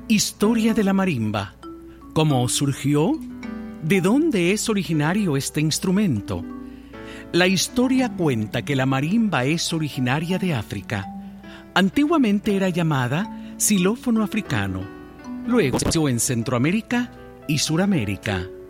Historia de la marimba. ¿Cómo surgió? ¿De dónde es originario este instrumento? La historia cuenta que la marimba es originaria de África. Antiguamente era llamada xilófono africano. Luego se usó en Centroamérica y Suramérica.